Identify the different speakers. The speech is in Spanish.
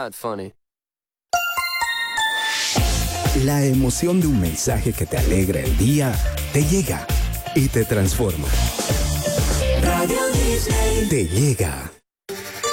Speaker 1: not funny.
Speaker 2: La emoción de un mensaje que te alegra el día te llega y te transforma. Radio Disney te llega.